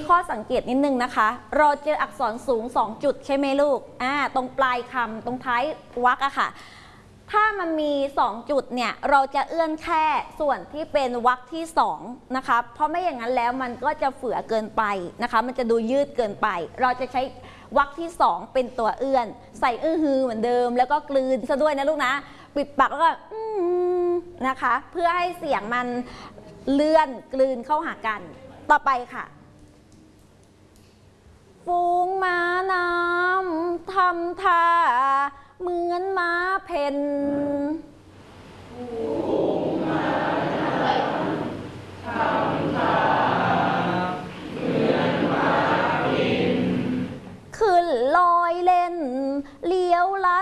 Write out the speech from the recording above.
ข้อสังเกตนิดนึงนะคะเราเจออักษรสูง2จุดใช่ไหมลูกตรงปลายคำตรงท้ายวรรคอะค่ะถ้ามันมี2จุดเนี่ยเราจะเอื้อนแค่ส่วนที่เป็นวรรคที่2นะคะเพราะไม่อย่างนั้นแล้วมันก็จะเฝื่อเกินไปนะคะมันจะดูยืดเกินไปเราจะใช้วรรคที่2เป็นตัวเอื้อนใส่ฮือเหมือนเดิมแล้วก็กลืนซะด้วยนะลูกนะปิดปากแล้วก็นะคะเพื่อให้เสียงมันเลื่อนกลืนเข้าหากันต่อไปค่ะฝูงม้าน้ำทำท่าเหมือนม้าเพ่น